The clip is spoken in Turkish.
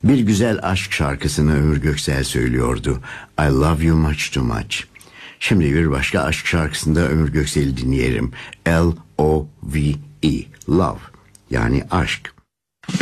Bir güzel aşk şarkısını Ömür Göksel söylüyordu. I love you much too much. Şimdi bir başka aşk şarkısında Ömür Göksel'i dinleyelim. L-O-V-E, love, yani aşk.